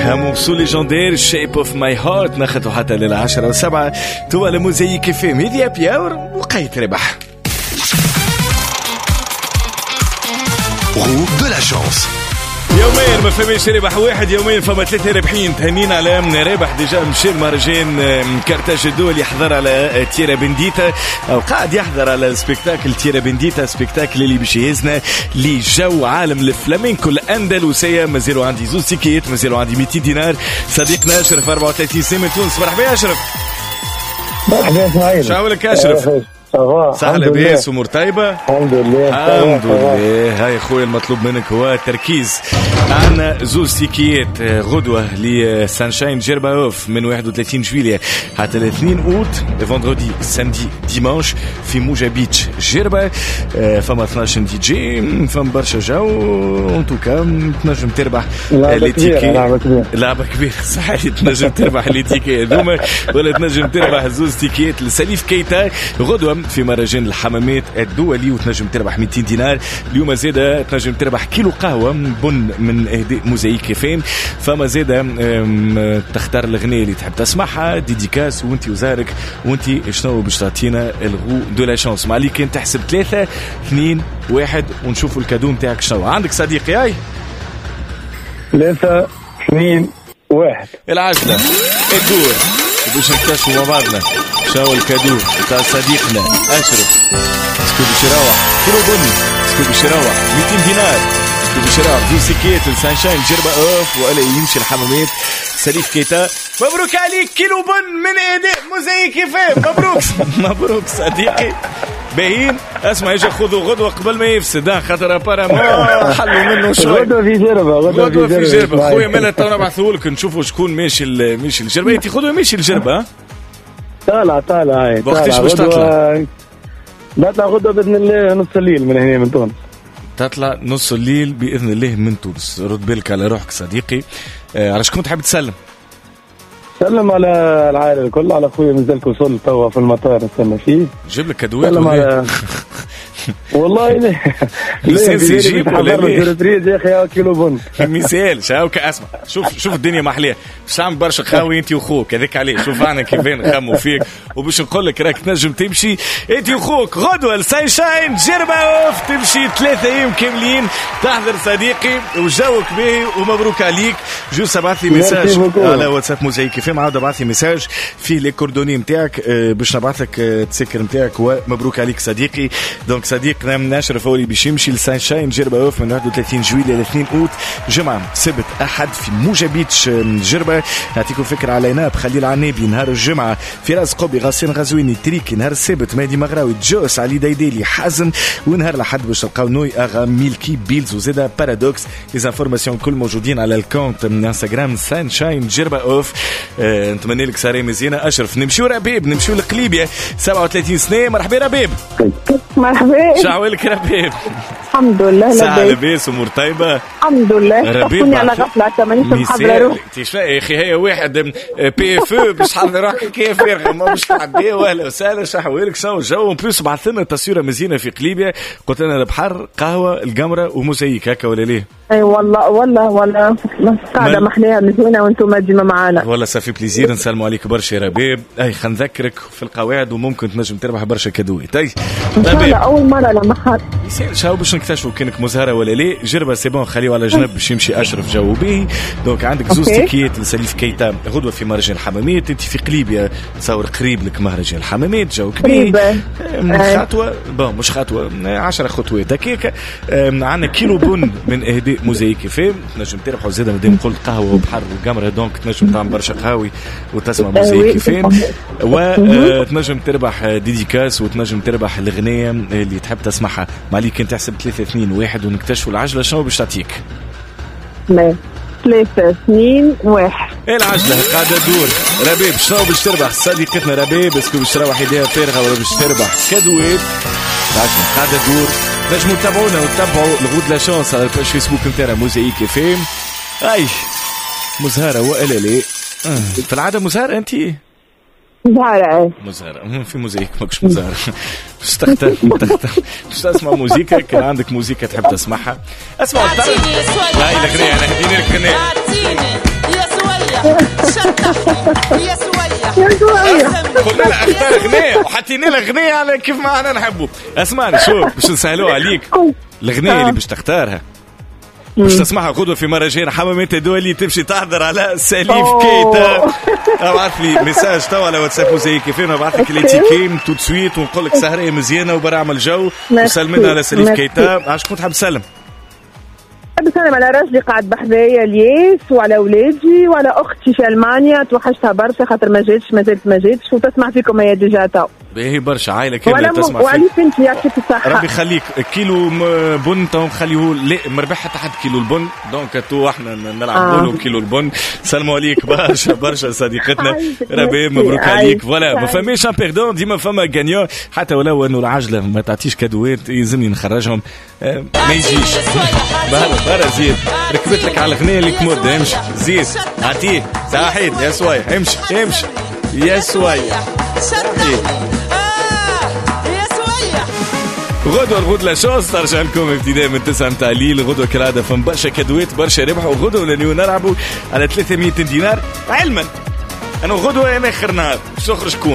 موصول ليجندير شيب اوف ماي هارت ناخذه حتى لل10:07 توا الموزيك في ميديا بياور وقيت ربح Roue de la chance. يومين ما فماش ربح واحد، يومين فما 3 ربحين. تهنينا على رابح ديجا مشي المهرجان كارتاج الدول يحضر على تيرا بنديتا او قاعد يحضر على سبيكتاكل تيرا بنديتا، سبيكتاكل اللي باش يهزنا لجو عالم الفلامينكو الاندلسيه. مازالوا عندي زوز تيكيت، مازالوا عندي 200 دينار. صديقنا اشرف 34 سنه من تونس. مرحبا يا اشرف. مرحبا اسماعيل. شعولك يا اشرف؟ صح لاباس امور طيبه الحمد لله. الحمد لله. هاي خويا المطلوب منك هو التركيز. عندنا زوز تيكيات غدوه لسانشاين جيرباوف من 31 جويلية حتى 2 اوت، فندردي ساندي ديمانش في موجة بيتش جيربا. فما 12 دي جي، فما برشا جو. ان توكا تنجم تربح لي تيكي. لعبه كبيره صحيح. تنجم تربح لي تيكي هذوما ولا تنجم تربح زوز تيكيات لسليف كيتا غدوه في مهرجان الحمامات الدولي وتنجم تربح 200 دينار. اليوم زيادة تنجم تربح كيلو قهوة بن من اهداء موزايك فين. فما زيادة تختار الأغنية اللي تحب تسمعها ديديكاس وانت وزارك وانت شنو باش تعطينا الغو دو لا شانس. ما عليك كان تحسب 3 2 1 ونشوفوا الكادو نتاعك شنو. عندك صديقي هاي 3 2 1 العجلة الدور باش نكتشفوا مع بعضنا شنو الكادو تاع صديقنا اشرف. سكو باش يروح كيلو بني، سكو باش يروح 200 دينار، سكو باش يروح زوز سكيت لسانشاين جربة اوف ولا يمشي الحمامات سليف كيتا. مبروك عليك كيلو بن من ايدي موزايك كيفاه. مبروك مبروك صديقي. باهين اسمع يجي خذوا غدوه قبل ما يفسد خاطر ابارامون حلوا منه شويه. غدوه في جربه، غدوه في جربه خويا. مالا تو نبعثوا لك نشوفوا شكون ماشي الجربه. انت خذوا ماشي الجربه. طالع هاي وقتاش باش تطلع؟ نطلع غدوه باذن الله نص الليل من هنا من تونس. تطلع نص الليل باذن الله من تونس. رد بالك على روحك صديقي. على شكون تحب تسلم؟ سلم على العائله الكل، على اخويا مازال وصل توا في المطار نستنى فيه. جيب لك كادوات سلم على والله لسانسي جيب ولا يا اخي كيلو بن مثال. شاوك اسمع شوف الدنيا محليه باش تعمل برشا خاوي انت وخوك هذاك عليه. شوف انا كيفين نخمو فيك وباش نقول لك راك تنجم تمشي انت وخوك غدوه لسانشاين جيرباوف تمشي 3 ايام كاملين تحضر صديقي وجوك باهي ومبروك عليك. جوز ابعث لي ميساج على واتساب موزايك كيف عاود ابعث لي ميساج فيه لي كوردوني نتاعك باش نبعث لك التسكر نتاعك ومبروك عليك صديقي. دونك صديقنا من اشرف اولي باش يمشي لسانشاين جيرباوف من 31 جويلية ل 2 اوت، جمعه سبت احد في موجة بيتش جربه. نعطيكم فكره على ناب خليل عنابي نهار الجمعه، فراس قبي غسان غزويني تريكي نهار السبت، مهدي مغراوي جوس علي دايديلي حازم، ونهار الاحد باش تلقاو نوي اغا ميلكي بيلز وزيدا بارادوكس. لي انفورماسيون كل موجودين على الكونت من انستغرام سانشاين جيرباوف. نتمنى لك ساري مزيانه اشرف. نمشيو ربيب، نمشيو لقليبيه 37 سنه. مرحبا ربيب. مرحبا. شعوالك ربيب؟ الحمد لله لاباس امور طيبه الحمد لله. ربيب على غفله مانيش محضره روحي. يا اخي هي واحد بي اف باش تحضر روحك كيف فارغه ما باش تعدي ولا وسهلا. شحوالك شنو الجو؟ بلوس بعث لنا تصويره مزيانه في قليبيه قلت لنا البحر قهوه القمره وموزايك هكا ولا ليه؟ اي والله قاعده محليها مزيانه وانتم ديما معانا والله صافي بليزير. نسلموا عليك برشا يا ربيب. اي خلينا نذكرك في القواعد وممكن تنجم تربح برشا كادوات. اي اول مره لما حد شاو باش نكتشفوا كانك مزهره ولا لا. جربه سي بون خليو على جنب باش يمشي اشرف جو به. دونك عندك زوز تيكيات لسليف كيتا غدوه في مهرجان الحمامات. انت في قليبيه تصور قريب لك مهرجان الحمامات جو كبير خطوه بون مش خطوه 10 خطوات هكاك. عندنا كيلو بن من اهداء موزايك فهم. تنجم تربحوا زاده مادام قلت قهوه وبحر وقمره. دونك تنجم تعمل برشا قهاوي وتسمع موزايك فهم وتنجم تربح ديديكاس وتنجم تربح الاغنيه اللي تحب تسمعها. ماليك انت تحسب 3 2 1 ونكتشفوا العجله شنو باش تعطيك. 3 2 1 العجله قاعده تدور. ربيب شنو باش تربح صديقتنا ربيب؟ اسكو باش تروح ايديها فارغه ولا باش تربح كادوات؟ العجله قاعده تدور. نجموا تتابعونا وتتابعوا الغود لا شانس على الباج فيسبوك نتاعنا موزايك فيم. اي مزهره والا لا في العاده مزهره انت؟ مزهرة في موزيك ماكش مزهرة. باش تختار باش تسمع موزيكا. كان عندك موزيكا تحب تسمعها اسمع. هاي الأغنية أنا هديني لك يا سوية قلنا لها اختار غنية وحطينا لها غنية على كيف ما احنا نحبوا. اسمعني شوف باش نسهلوها عليك، الغنية اللي باش تختارها باش تسمعها غدوة في مهرجان حمامات الدولي تمشي تحضر على سليف كيتا. ابعث لي ميساج توا على واتساب وزي كيفين، ابعث لك ليتيكيم تو سويت ونقول لك سهرية مزيانة وبرعمل جو وسلمنا على سليف كيتا. عاش كنت حاب تسلم؟ بسلم على راجلي قاعد بحذايا الياس وعلى اولادي وعلى اختي في المانيا توحشتها برشا خاطر ما زالت ما جاتش وتسمع فيكم هي ديجا تو باهي برشا عائله كامله تسمع فيك. وعلي بنتي يعطيك الصحه ربي يخليك. كيلو بن تو نخليه لا مربح حتى حد كيلو البن، دونك تو احنا نلعب بونو كيلو البن. سلموا عليك برشا صديقتنا ربي مبروك عليك. فوالا ما فماش ان بيردون، ديما فما غانيون، حتى ولو انه العجله ما تعطيش كادوات يلزمني نخرجهم ما يجيش. برا زيد ركبت لك على الغنية اللي كمود. امشي زيد عطيه صحيح يا سوية، امشي يا سوية. غدوة الغدلة شوز ترجع لكم ابتداء من 9 متاع الليل. غدوة كالعادة فم برشا كادوات برشا ربح، وغدوة لنيو نلعبوا على 300 دينار، علما أنا غدوة أنا آخر نهار باش نخرج كون